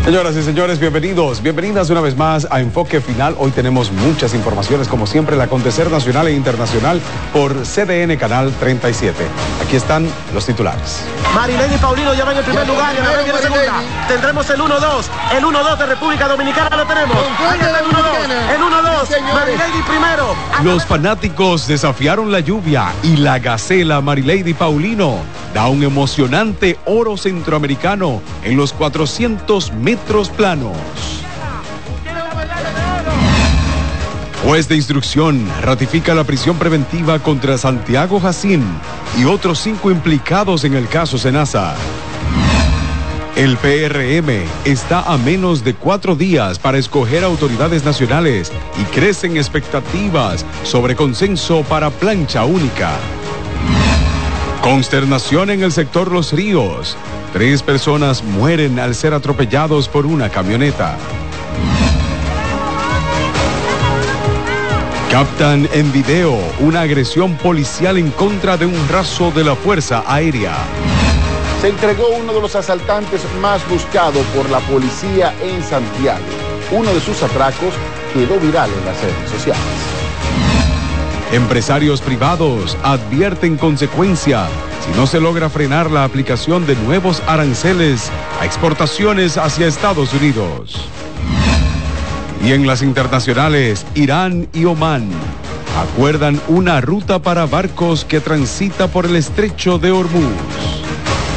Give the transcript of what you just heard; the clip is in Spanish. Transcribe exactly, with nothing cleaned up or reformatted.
Señoras y señores, bienvenidos, bienvenidas una vez más a Enfoque Final. Hoy tenemos muchas informaciones, como siempre, el acontecer nacional e internacional por C D N Canal treinta y siete. Aquí están los titulares. Marilady Paulino ya va en el primer lugar, ya va en la segunda. Tendremos el uno dos, el uno dos de República Dominicana lo tenemos. Ahí está el uno dos, el uno dos, Marilady primero. Los fanáticos desafiaron la lluvia y la gacela Marilady Paulino da un emocionante oro centroamericano en los cuatrocientos metros planos. Juez de instrucción ratifica la prisión preventiva contra Santiago Jacín y otros cinco implicados en el caso Senasa. El P R M está a menos de cuatro días para escoger autoridades nacionales y crecen expectativas sobre consenso para plancha única. Consternación en el sector Los Ríos. Tres personas mueren al ser atropellados por una camioneta. Captan en video una agresión policial en contra de un raso de la Fuerza Aérea. Se entregó uno de los asaltantes más buscados por la policía en Santiago. Uno de sus atracos quedó viral en las redes sociales. Empresarios privados advierten consecuencia si no se logra frenar la aplicación de nuevos aranceles a exportaciones hacia Estados Unidos. Y en las internacionales, Irán y Omán acuerdan una ruta para barcos que transita por el estrecho de Hormuz.